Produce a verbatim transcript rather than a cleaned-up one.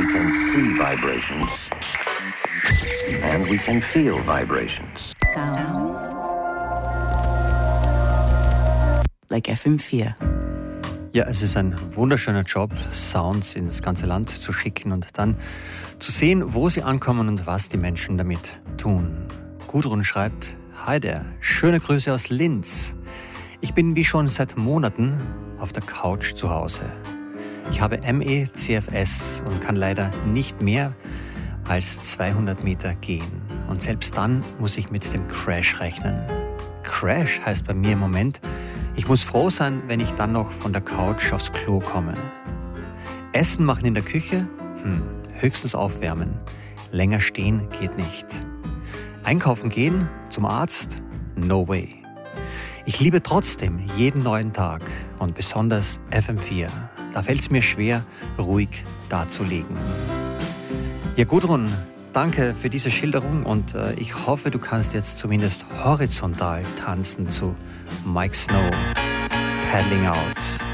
can see vibrations. And we can feel vibrations. Sounds like F M vier. Ja, es ist ein wunderschöner Job, Sounds ins ganze Land zu schicken und dann zu sehen, wo sie ankommen und was die Menschen damit tun. Gudrun schreibt: Hi there, schöne Grüße aus Linz. Ich bin wie schon seit Monaten auf der Couch zu Hause. Ich habe M E C F S und kann leider nicht mehr als zweihundert Meter gehen. Und selbst dann muss ich mit dem Crash rechnen. Crash heißt bei mir im Moment, ich muss froh sein, wenn ich dann noch von der Couch aufs Klo komme. Essen machen in der Küche? Hm, höchstens aufwärmen. Länger stehen geht nicht. Einkaufen gehen? Zum Arzt? No way. Ich liebe trotzdem jeden neuen Tag und besonders F M vier. Da fällt es mir schwer, ruhig dazulegen. Ja, Gudrun, danke für diese Schilderung und äh, ich hoffe, du kannst jetzt zumindest horizontal tanzen zu Mike Snow, Paddling Out.